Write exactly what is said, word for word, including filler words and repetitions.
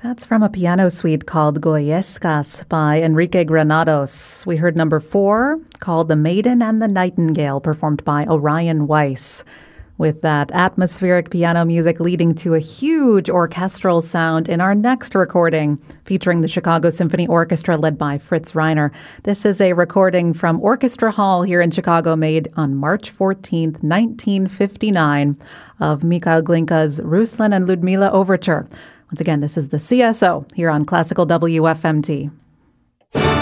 That's from a piano suite called Goyescas by Enrique Granados. We heard number four, called The Maiden and the Nightingale, performed by Orion Weiss, with that atmospheric piano music leading to a huge orchestral sound in our next recording, featuring the Chicago Symphony Orchestra led by Fritz Reiner. This is a recording from Orchestra Hall here in Chicago, made on March fourteenth, nineteen fifty-nine, of Mikhail Glinka's Ruslan and Ludmila Overture. Once again, this is the C S O here on Classical W F M T.